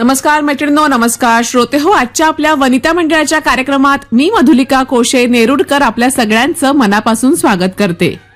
नमस्कार मैत्रिणींनो, नमस्कार श्रोते हो. आजच्या आपल्या वनिता मंडळाच्या कार्यक्रमात मी मधुलिका कोशे नेरुडकर आपल्या सगळ्यांचं मनापासून स्वागत करते.